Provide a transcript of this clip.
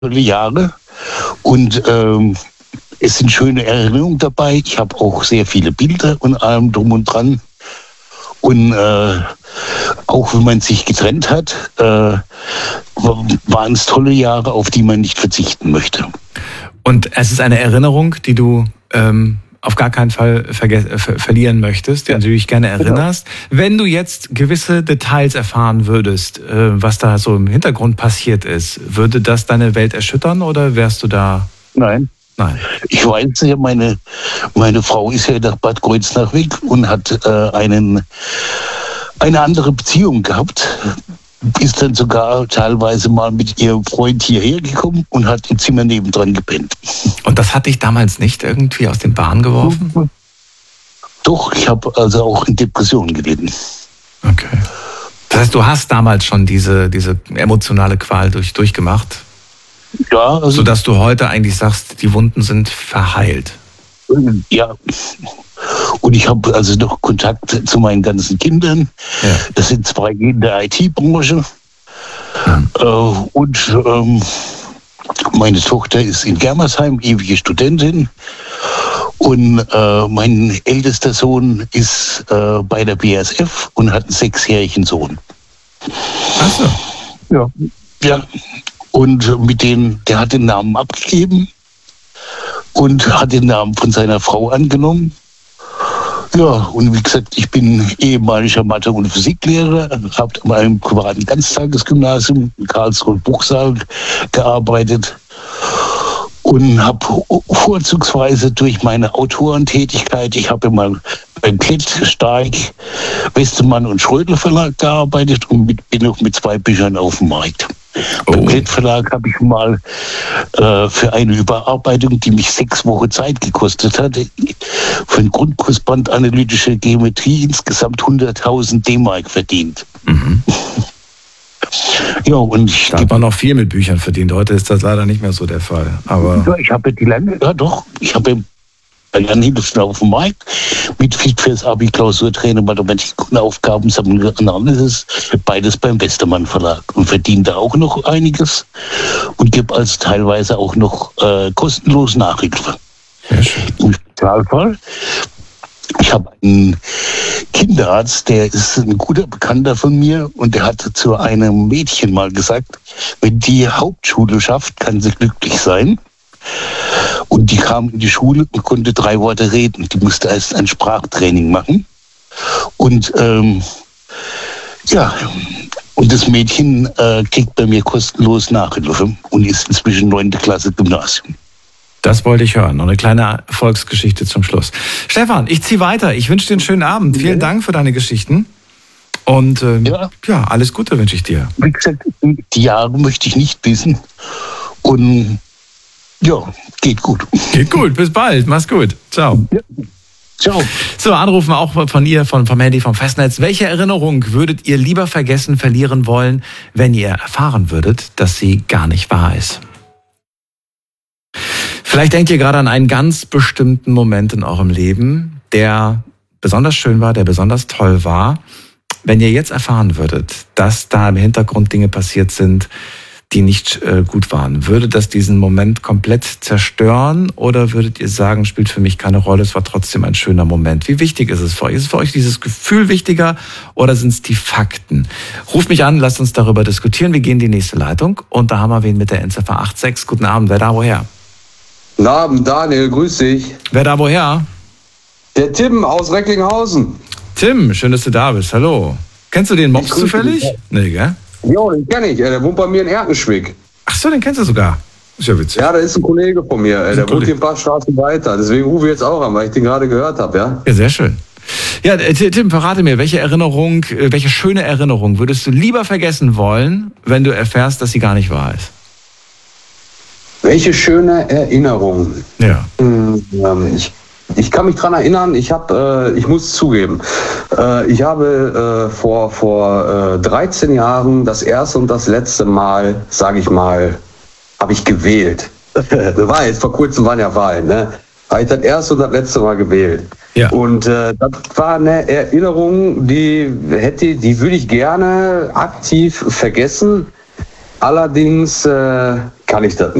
tolle Jahre und es sind schöne Erinnerungen dabei. Ich habe auch sehr viele Bilder und allem drum und dran. Und auch wenn man sich getrennt hat, waren es tolle Jahre, auf die man nicht verzichten möchte. Und es ist eine Erinnerung, die du auf gar keinen Fall verlieren möchtest, an die du dich gerne erinnerst. Genau. Wenn du jetzt gewisse Details erfahren würdest, was da so im Hintergrund passiert ist, würde das deine Welt erschüttern oder wärst du da? Nein. Ich weiß ja, meine Frau ist ja nach Bad Kreuznach weg und hat eine andere Beziehung gehabt. Ist dann sogar teilweise mal mit ihrem Freund hierher gekommen und hat im Zimmer nebendran gepennt. Und das hat dich damals nicht irgendwie aus den Bahnen geworfen? Doch, ich habe also auch in Depressionen gelitten. Okay. Das heißt, du hast damals schon diese emotionale Qual durchgemacht? Ja. Also, sodass du heute eigentlich sagst, die Wunden sind verheilt? Ja. Und ich habe also noch Kontakt zu meinen ganzen Kindern. Ja. Das sind 2 in der IT-Branche. Und meine Tochter ist in Germersheim, ewige Studentin. Und mein ältester Sohn ist bei der BASF und hat einen 6-jährigen Sohn. Ach so. Ja. Und mit denen, der hat den Namen abgegeben und hat den Namen von seiner Frau angenommen. Ja, und wie gesagt, ich bin ehemaliger Mathe- und Physiklehrer, habe an einem privaten Ganztagesgymnasium in Karlsruhe-Buchsal gearbeitet und habe vorzugsweise durch meine Autorentätigkeit, ich habe mal beim Klett, Stark, Westermann und Schrödel Verlag gearbeitet und bin auch mit 2 Büchern auf dem Markt. Beim Klett Verlag habe ich mal für eine Überarbeitung, die mich 6 Wochen Zeit gekostet hat, für einen Grundkursband analytische Geometrie insgesamt 100.000 D-Mark verdient. Mhm. Ja, und da hat man noch viel mit Büchern verdient. Heute ist das leider nicht mehr so der Fall. Aber ja, ich habe Lernhilfen auf dem Markt mit Fit fürs Abi, Klausurtraining, Mathematik und Aufgabensammlung und Analysis, beides beim Westermann Verlag und verdiene da auch noch einiges und gebe also teilweise auch noch kostenlos Nachhilfe. Im Spezialfall. Ich habe einen Kinderarzt, der ist ein guter Bekannter von mir und der hat zu einem Mädchen mal gesagt, wenn die Hauptschule schafft, kann sie glücklich sein. Und die kam in die Schule und konnte 3 Worte reden. Die musste erst ein Sprachtraining machen. Und und das Mädchen kriegt bei mir kostenlos Nachhilfe und ist inzwischen 9. Klasse Gymnasium. Das wollte ich hören. Noch eine kleine Erfolgsgeschichte zum Schluss. Stefan, ich ziehe weiter. Ich wünsche dir einen schönen Abend. Vielen Dank für deine Geschichten. Und alles Gute wünsche ich dir. Wie gesagt, die Jahre möchte ich nicht wissen. Und ja, geht gut. Geht gut, bis bald. Mach's gut. Ciao. Ja. Ciao. So, anrufen auch von ihr, vom Handy, vom Festnetz. Welche Erinnerung würdet ihr lieber vergessen, verlieren wollen, wenn ihr erfahren würdet, dass sie gar nicht wahr ist? Vielleicht denkt ihr gerade an einen ganz bestimmten Moment in eurem Leben, der besonders schön war, der besonders toll war. Wenn ihr jetzt erfahren würdet, dass da im Hintergrund Dinge passiert sind, die nicht gut waren, würde das diesen Moment komplett zerstören oder würdet ihr sagen, spielt für mich keine Rolle, es war trotzdem ein schöner Moment? Wie wichtig ist es für euch? Ist es für euch dieses Gefühl wichtiger oder sind es die Fakten? Ruft mich an, lasst uns darüber diskutieren. Wir gehen in die nächste Leitung und da haben wir wen mit der Endziffer 86. Guten Abend, wer da woher? Guten Abend, Daniel, grüß dich. Wer da woher? Der Tim aus Recklinghausen. Tim, schön, dass du da bist. Hallo. Kennst du den Mops zufällig? Nee, gell? Jo, den kenne ich. Der wohnt bei mir in Erkenschwick. Ach so, den kennst du sogar. Ist ja witzig. Ja, der ist ein Kollege von mir. Der wohnt hier ein paar Straßen weiter. Deswegen rufe ich jetzt auch an, weil ich den gerade gehört habe, ja? Ja, sehr schön. Ja, Tim, verrate mir, welche schöne Erinnerung würdest du lieber vergessen wollen, wenn du erfährst, dass sie gar nicht wahr ist? Welche schöne Erinnerung. Ja. Ich kann mich daran erinnern, ich muss zugeben, ich habe vor 13 Jahren das erste und das letzte Mal, sage ich mal, habe ich gewählt. Vor kurzem waren ja Wahlen, ne? Habe ich das erste und das letzte Mal gewählt. Ja. Und das war eine Erinnerung, die würde ich gerne aktiv vergessen. Allerdings kann ich das